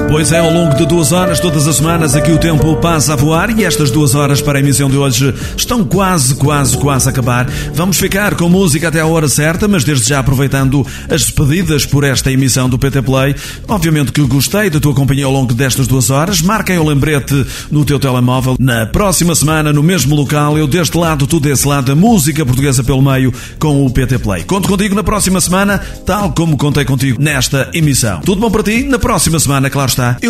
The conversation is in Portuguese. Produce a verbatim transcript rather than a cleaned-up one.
Pois é, ao longo de duas horas, todas as semanas, aqui o tempo passa a voar e estas duas horas para a emissão de hoje estão quase, quase, quase a acabar. Vamos ficar com música até à hora certa, mas desde já aproveitando as despedidas por esta emissão do P T Play. Obviamente que gostei da tua companhia ao longo destas duas horas. Marquem o lembrete no teu telemóvel. Na próxima semana, no mesmo local, eu deste lado, tu desse lado, a música portuguesa pelo meio com o P T Play. Conto contigo na próxima semana, tal como contei contigo nesta emissão. Tudo bom para ti? Na próxima semana, claro está. Eu